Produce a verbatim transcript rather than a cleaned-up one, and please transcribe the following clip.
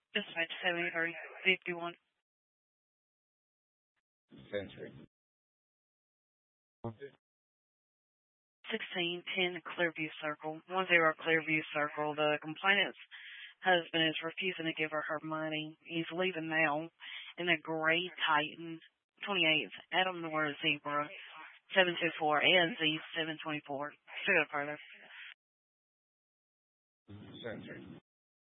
Dispatch seventy-three fifty-one. Century. sixteen ten Clearview Circle. One zero Clearview Circle. The complainant's husband is refusing to give her her money. He's leaving now in a gray Titan. twenty-eighth Adam Nora Zebra. seven two four and Z seven twenty-four. Should go further. Century.